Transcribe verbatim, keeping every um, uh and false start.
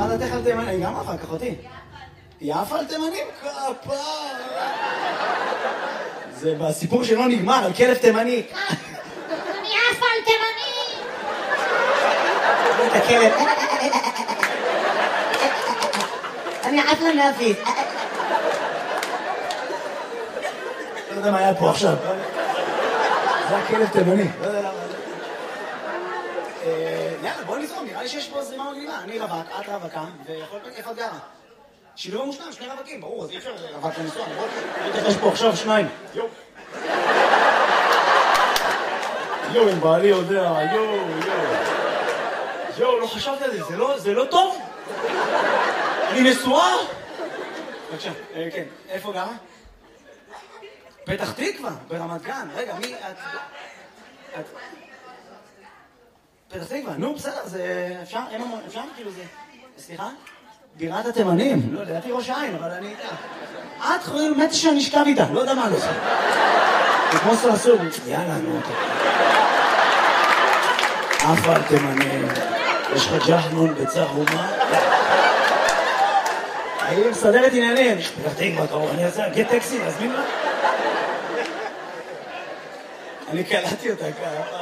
ילדתך על תימנים, היא גם אחר כך אותי. יפה על תימנים? כפה. זה בסיפור שלא נגמר, על כלב תימני. אני יפה על תימנים! את הכלב. אני עפה מהפיס. לא יודע מה היה פה עכשיו. זה הכלב תימני. לא יודע למה. יאללה, בוא נזרום, נראה לי שיש פה זרימה מגניבה. אני רווק, את רווקה, ויכול להיות איפה את גרה. שילוב המושלם, שני רווקים, ברור, אז אי אפשר רווק לנסוע. יש פה עכשיו שניים. יו. יו, אם בעלי יודע, יו, יו. יו, לא חשבתי על זה, זה לא טוב? אני נשואה? בבקשה, כן, איפה גרה? פתח תקווה, ברמת גן. רגע, מי את... את... פתח תקווה, נו, בסדר, זה... אפשר? אפשר? כאילו זה... סליחה? בירת התימנים. לא, לדעתי ראש העין, אבל אני... את חייל מתי שאני אשכב איתה, לא יודע מה לא עושה. זה כמו סרסור. יאללה, נו. אף על תימנים. יש לך ג'חנון בצח אומה? אני מסדרת עניינים. פתח תקווה, קרוב, אני אעשה, גט טקסי, להזמין לה? אני קלטתי אותה ככה.